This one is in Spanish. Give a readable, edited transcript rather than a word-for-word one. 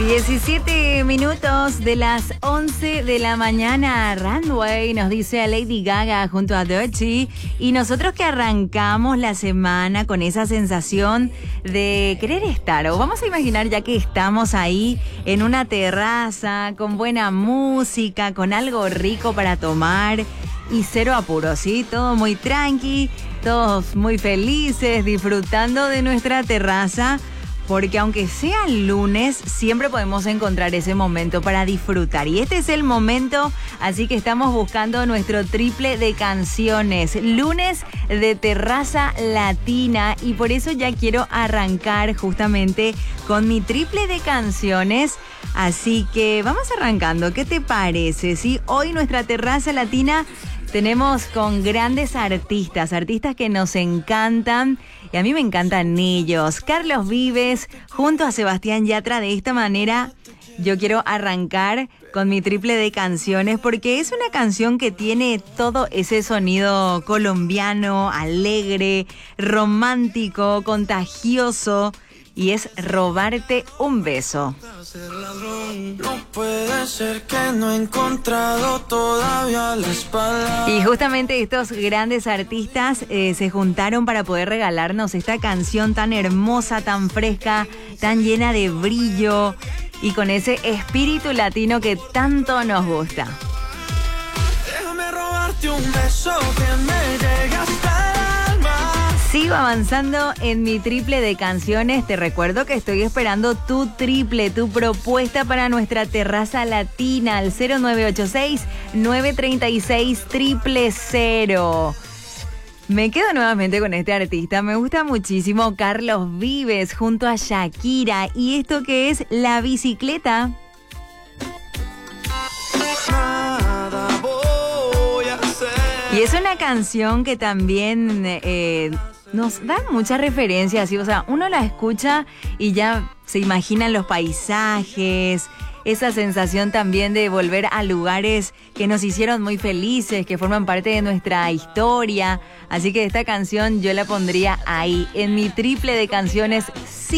17 minutos de las 11 de la mañana. Runway nos dice a Lady Gaga junto a Dirty. Y nosotros que arrancamos la semana con esa sensación de querer estar, o vamos a imaginar ya que estamos ahí en una terraza con buena música, con algo rico para tomar y cero apuro, ¿sí? Todo muy tranqui, todos muy felices, disfrutando de nuestra terraza. Porque aunque sea lunes, siempre podemos encontrar ese momento para disfrutar. Y este es el momento, así que estamos buscando nuestro triple de canciones. Lunes de terraza latina. Y por eso ya quiero arrancar justamente con mi triple de canciones. Así que vamos arrancando. ¿Qué te parece? ¿Sí? Hoy nuestra terraza latina tenemos con grandes artistas que nos encantan. Y a mí me encantan ellos. Carlos Vives junto a Sebastián Yatra. De esta manera yo quiero arrancar con mi triple de canciones porque es una canción que tiene todo ese sonido colombiano, alegre, romántico, contagioso. Y es Robarte un beso. No puede ser que no he encontrado todavía la espalda. Y justamente estos grandes artistas se juntaron para poder regalarnos esta canción tan hermosa, tan fresca, tan llena de brillo y con ese espíritu latino que tanto nos gusta. Déjame robarte un beso que me llegue hasta el alma. Sigo avanzando en mi triple de canciones. Te recuerdo que estoy esperando tu triple, tu propuesta para nuestra terraza latina al 0986-936-000. Me quedo nuevamente con este artista. Me gusta muchísimo Carlos Vives junto a Shakira. ¿Y esto qué es? La bicicleta. Nada voy a hacer. Y es una canción que también nos da muchas referencias, ¿sí? O sea, uno la escucha y ya se imaginan los paisajes, esa sensación también de volver a lugares que nos hicieron muy felices, que forman parte de nuestra historia. Así que esta canción yo la pondría ahí, en mi triple de canciones.